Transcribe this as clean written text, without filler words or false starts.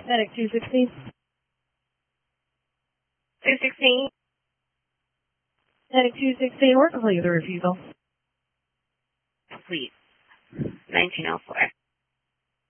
Medic 216. 216. Medic 216, we're complete with the refusal. Complete. 1904.